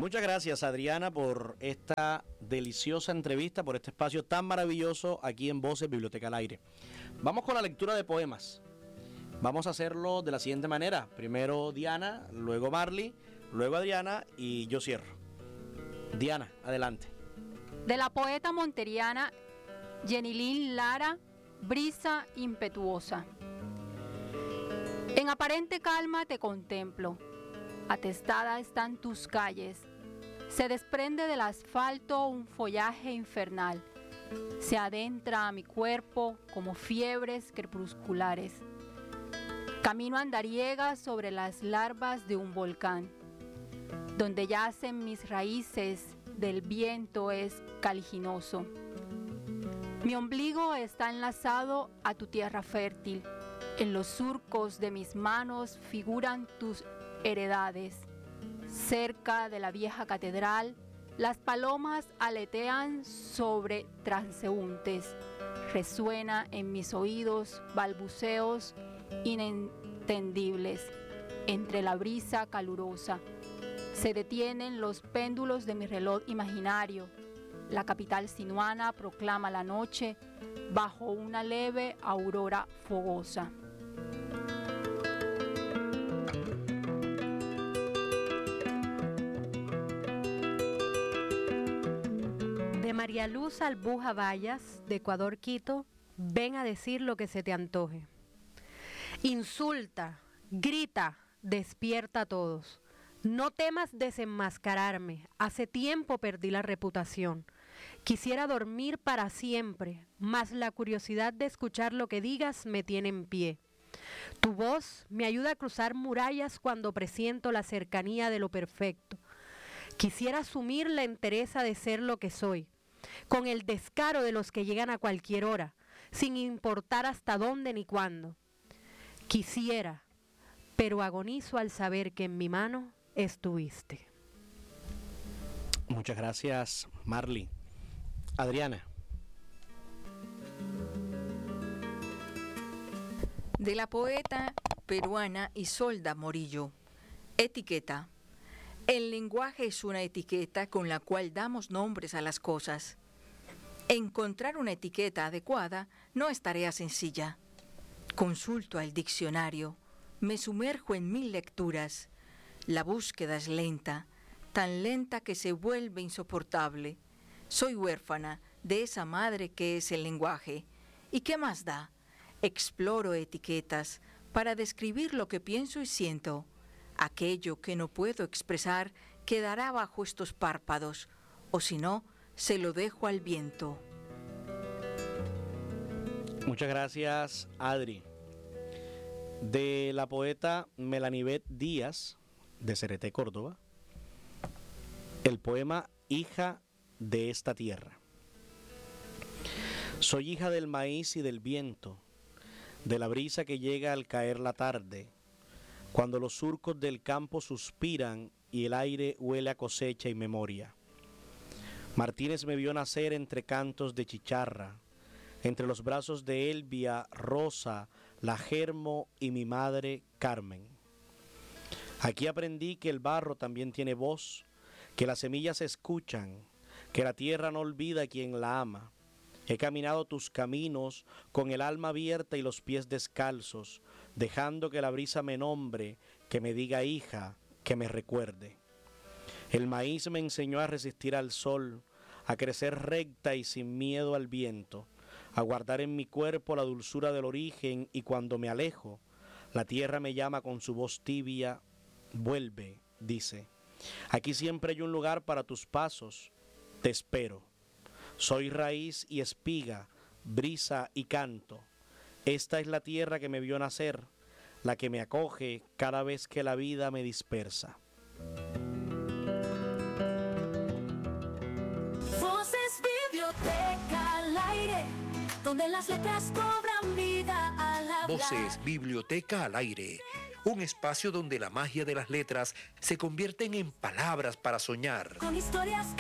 Muchas gracias, Adriana, por esta deliciosa entrevista, por este espacio tan maravilloso aquí en Voces Biblioteca al Aire. Vamos con la lectura de poemas. Vamos a hacerlo de la siguiente manera. Primero Diana, luego Marley, luego Adriana y yo cierro. Diana, adelante. De la poeta monteriana Yenilín Lara, Brisa impetuosa. En aparente calma te contemplo. Atestada están tus calles. Se desprende del asfalto un follaje infernal. Se adentra a mi cuerpo como fiebres crepusculares. Camino andariega sobre las larvas de un volcán. Donde yacen mis raíces, del viento es caliginoso. Mi ombligo está enlazado a tu tierra fértil. En los surcos de mis manos figuran tus heredades. Cerca de la vieja catedral, las palomas aletean sobre transeúntes. Resuena en mis oídos balbuceos inentendibles. Entre la brisa calurosa se detienen los péndulos de mi reloj imaginario. La capital sinuana proclama la noche bajo una leve aurora fogosa. De María Luz Albuja Vallas, de Ecuador, Quito, ven a decir lo que se te antoje. Insulta, grita, despierta a todos. No temas desenmascararme, hace tiempo perdí la reputación. Quisiera dormir para siempre, mas la curiosidad de escuchar lo que digas me tiene en pie. Tu voz me ayuda a cruzar murallas cuando presiento la cercanía de lo perfecto. Quisiera asumir la entereza de ser lo que soy, con el descaro de los que llegan a cualquier hora, sin importar hasta dónde ni cuándo. Quisiera, pero agonizo al saber que en mi mano estuviste. Muchas gracias, Marley. Adriana. De la poeta peruana Isolda Morillo. Etiqueta. El lenguaje es una etiqueta con la cual damos nombres a las cosas. Encontrar una etiqueta adecuada no es tarea sencilla. Consulto al diccionario, me sumerjo en 1000 lecturas. La búsqueda es lenta, tan lenta que se vuelve insoportable. Soy huérfana de esa madre que es el lenguaje. ¿Y qué más da? Exploro etiquetas para describir lo que pienso y siento. Aquello que no puedo expresar quedará bajo estos párpados, o si no, se lo dejo al viento. Muchas gracias, Adri. De la poeta Melanivet Díaz, de Cereté, Córdoba, el poema Hija de esta tierra. Soy hija del maíz y del viento, de la brisa que llega al caer la tarde, cuando los surcos del campo suspiran y el aire huele a cosecha y memoria. Martínez me vio nacer entre cantos de chicharra, entre los brazos de Elvia, Rosa, la Germo y mi madre Carmen. Aquí aprendí que el barro también tiene voz, que las semillas se escuchan, que la tierra no olvida a quien la ama. He caminado tus caminos con el alma abierta y los pies descalzos, dejando que la brisa me nombre, que me diga hija, que me recuerde. El maíz me enseñó a resistir al sol, a crecer recta y sin miedo al viento, a guardar en mi cuerpo la dulzura del origen, y cuando me alejo, la tierra me llama con su voz tibia, vuelve, dice. Aquí siempre hay un lugar para tus pasos, te espero. Soy raíz y espiga, brisa y canto. Esta es la tierra que me vio nacer, la que me acoge cada vez que la vida me dispersa. Voces Biblioteca al Aire, donde las letras cobran vida al hablar. Voces Biblioteca al Aire, un espacio donde la magia de las letras se convierten en palabras para soñar. Con historias